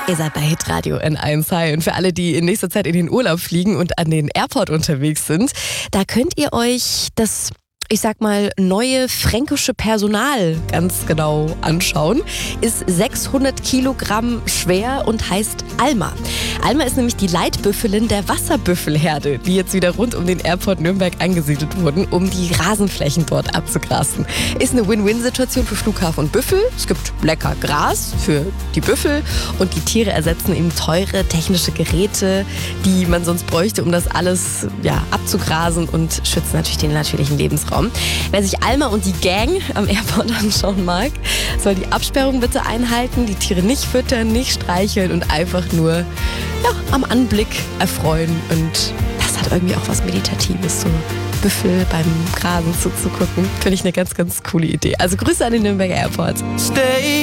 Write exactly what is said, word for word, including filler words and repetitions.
Ihr seid bei Hitradio N eins. Hi. Und für alle, die in nächster Zeit in den Urlaub fliegen und an den Airport unterwegs sind, da könnt ihr euch das, ich sag mal, neue fränkische Personal ganz genau anschauen. Ist sechshundert Kilogramm schwer und heißt Alma. Alma ist nämlich die Leitbüffelin der Wasserbüffelherde, die jetzt wieder rund um den Airport Nürnberg angesiedelt wurden, um die Rasenflächen dort abzugrasen. Ist eine Win-Win-Situation für Flughafen und Büffel. Es gibt lecker Gras für die Büffel und die Tiere ersetzen eben teure technische Geräte, die man sonst bräuchte, um das alles ja, abzugrasen, und schützen natürlich den natürlichen Lebensraum. Wer sich Alma und die Gang am Airport anschauen mag, soll die Absperrung bitte einhalten, die Tiere nicht füttern, nicht streicheln und einfach nur ja, am Anblick erfreuen. Und das hat irgendwie auch was Meditatives, so Büffel beim Grasen zuzugucken. Finde ich eine ganz, ganz coole Idee. Also Grüße an den Nürnberger Airport. Stay